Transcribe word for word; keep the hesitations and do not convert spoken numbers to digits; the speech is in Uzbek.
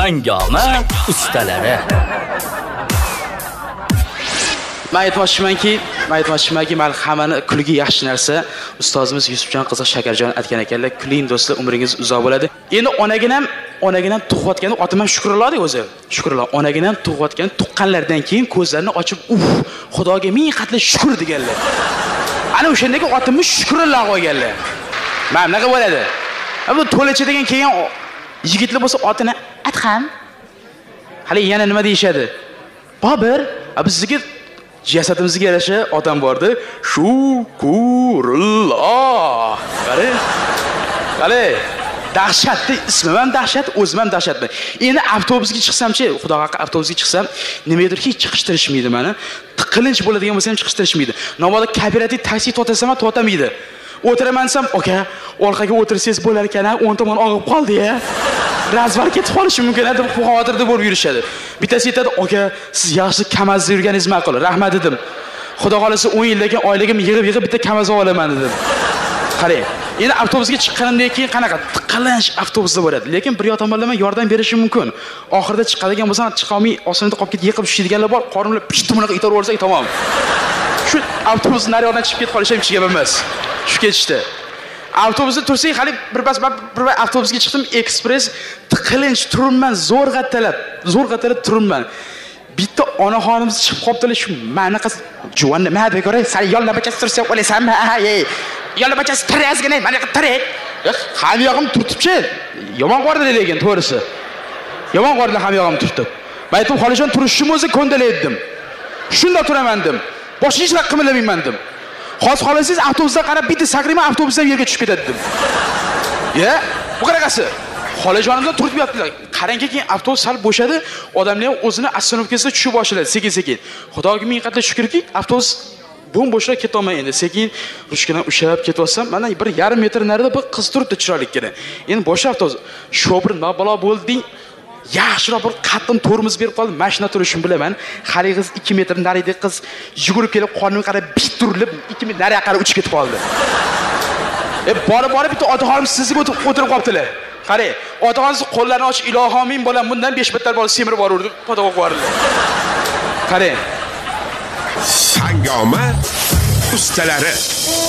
Hangoma ustalari. Men aytmoqchimanki, men aytmoqchimanki, men hammani kulgi yaxshi narsa. Ustozimiz Yusufjon qiziq Shakarjon aytgan ekanlar, kuling do'stlar, umringiz uzoq bo'ladi. Endi onaginam, onaginam tug'ayotganda otim ham shukrlar o'zi. Shukrlar. Onaginam tug'ayotgan tuqqanlardan keyin ko'zlarini ochib, "Uf, Xudoga ming qatli shukr" deganlar. Ana o'shandagi otimni shukrlar qo'yganlar. Mana bunaqa bo'ladi. Bu to'lacha degan keyin yigitlar bo'lsa otini Atxam. Hali yana nima deyshadi? Bobir, bizga jasadimizga yarasha odam bordi. Shukurulloh. Qara. Qara. Dahshatli ismim ham dahshat, o'zim ham dahshatman. Endi avtobusga chiqsam-chi, xudo haqqi avtobusga chiqsam, nimadir hech chiqishtirishmaydi meni. Tiqilinch bo'ladigan bo'lsa ham chiqishtirishmaydi. Nomoda kooperativ taksi to'tasam ham to'tamaydi. O'tiramansam, "Oka, orqaga o'tirsangiz bo'lar ekan, o'ng tomon og'ib qoldi-ya. Razvar ketib qolishi mumkin" deb xavotirda bo'lib yurishadi. Bittasi aytadi, "Oka, siz yaxshi kamazda yurganingiz ma'qul. Rahmat" dedim. Xudo xolasa o'n yildan oyligim yig'ib-yig'ib bitta kamaz olaman dedim. Qarang, endi avtobusga chiqqanimdan keyin qanaqa tiqilinch avtobusda bo'ladi. Lekin bir yoq tomonlama yordam berishi mumkin. Oxirida chiqadigan bo'lsa, chiqa olmay osmonda qolib ketib yiqib tushadiganlar bor. Qorinlar pishti bunaqa itarib olsak tamom. Shu avtobus naryoqdan chiqib ketib qolish ham hech gap emas. Shu ketishdi. Avtobusda tursak, hali bir bas bir avtobusga chiqdim, ekspress tiqilinch turibman, zo'rg'a talab, zo'rg'a talab turibman. Bitta onaxonimiz chiqib qopdilar, shu manaqa juvon nima deb ko'ray, "Sen yo'lda bachasi tursa o'lasanmi? Ha, ey. Yo'lda bachasi tirazgina, mana tirik." Ham yog'im turtibchi. Yomon qo'rdi lekin to'g'risi. Yomon qo'rdi ham yog'im turtib. Men aytdim, "Xolishon turishim o'zi ko'ndalaydim. Shunda turaman dedim. Boshqa hech narsa qilmayman dedim. Xos xolasiz avtobusdan qarab bitta sakrayman, avtobusdan yerga tushib ketadi dedim. Ya, bu qanaqasi? Xolajonimdan turtib yotdilar. Qarangki, keyin avtobus sal bo'shadi, odamlar ham o'zini oстановкасida tushib boshladi sekin-sekin. Xudoga ming qatla shukrki, avtobus bo'm bo'shlab keta olmay endi. Sekin rushkadan ushlab ketyapsam, mana bir yarim metr narida bir qiz turibdi chiroylikkina. Endi boshqa avtobus shofir nabalo bo'lding. Yaxshiroq bir qattin tormoz berib qoldi. Mashina turishini bilaman. Hali qiz ikki metr narida qiz yugurib kelib qorniga qarab biturilib ikki metr nariga qarab uchib ketib qoldi. E borib-borib bitta otaxonim sizga o'tirib qolibdilar. Qarang, otaxonsiz qo'llarini ochib, "Ilohim bolam, bundan besh bittar bola semirib borurdi", podaga qo'yardilar. Qarang. Hangoma ustalari.